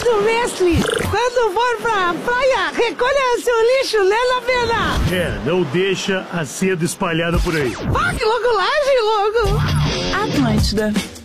do mestre. Quando for pra praia, recolha seu lixo, né, Lavena? Não deixa a seda espalhada por aí. Vá, que louco laje, louco. Atlântida.